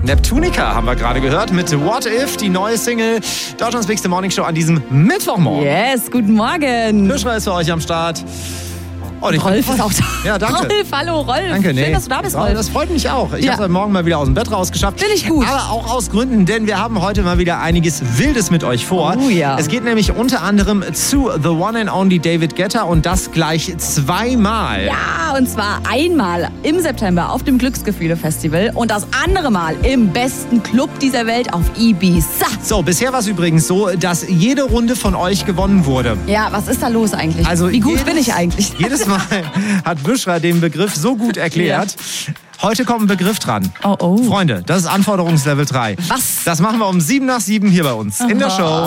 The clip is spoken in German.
Neptunica haben wir gerade gehört mit What If, die neue Single. Deutschlands Bigste Morningshow an diesem Mittwochmorgen. Yes, guten Morgen. Fischler ist für euch am Start. Oh, Rolf ist auch da. Ja, danke. Rolf, hallo Rolf. Danke, Schön, dass du da bist, Rolf. Das freut mich auch. Ich habe heute Morgen mal wieder aus dem Bett rausgeschafft. Finde ich gut. Aber auch aus Gründen, denn wir haben heute mal wieder einiges Wildes mit euch vor. Oh ja. Es geht nämlich unter anderem zu The One and Only David Guetta und das gleich zweimal. Ja, und zwar einmal im September auf dem Glücksgefühle-Festival und das andere Mal im besten Club dieser Welt auf Ibiza. So, bisher war es übrigens so, dass jede Runde von euch gewonnen wurde. Ja, was ist da los eigentlich? Also wie gut bin ich eigentlich? Jedes Mal hat Büschra den Begriff so gut erklärt. Ja. Heute kommt ein Begriff dran. Oh. Freunde, das ist Anforderungslevel 3. Was? Das machen wir um 7 nach 7 hier bei uns in der Show.